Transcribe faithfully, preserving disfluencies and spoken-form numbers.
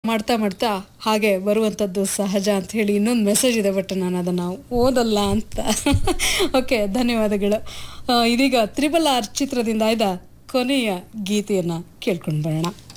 ಮಾಡ್ತಾ ಮಾಡ್ತಾ ಹಾಗೆ ಬರುವಂಥದ್ದು ಸಹಜ ಅಂತ ಹೇಳಿ ಇನ್ನೊಂದು ಮೆಸೇಜ್ ಇದೆ, ಬಟ್ ನಾನು ಅದನ್ನು ಓದಲ್ಲ ಅಂತ. ಓಕೆ, ಧನ್ಯವಾದಗಳು. ಆ, ಇದೀಗ ತ್ರಿಬಲ್ ಆರ್ ಚಿತ್ರದಿಂದ ಆಯ್ದ ಕೊನೆಯ ಗೀತೆಯನ್ನು ಕೇಳ್ಕೊಂಡು ಬರೋಣ.